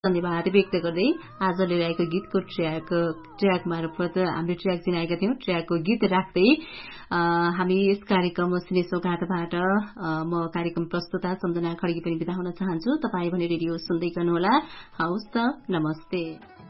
धन्यवाद व्यक्त गर्दै आज लिएर आएको गीतको ट्र्याक मार्फत हामीले ट्र्याक चिनाएका थियौं। ट्र्याकको गीत राख्दै हामी यस कार्यक्रम सिने सौगातबाट म कार्यक्रम प्रस्तुता सम्झना खड्गी पनि बिदा हुन चाहन्छु। तपाईँ भने रेडियो सुन्दै गर्नुहोला। हवस् त, नमस्ते।